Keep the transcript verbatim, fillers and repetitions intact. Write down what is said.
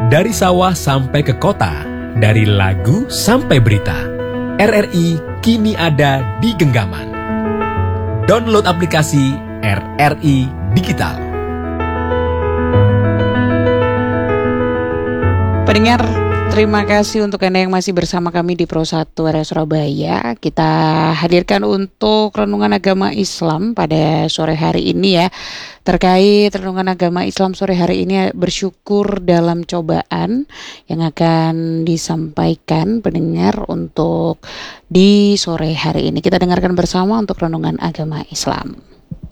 Dari sawah sampai ke kota, dari lagu sampai berita, R R I kini ada di genggaman. Download aplikasi R R I Digital. Pendengar, terima kasih untuk Anda yang masih bersama kami di Pro satu R S Surabaya. Kita hadirkan untuk Renungan Agama Islam pada sore hari ini ya. Terkait Renungan Agama Islam sore hari ini, bersyukur dalam cobaan yang akan disampaikan pendengar untuk di sore hari ini. Kita dengarkan bersama untuk Renungan Agama Islam.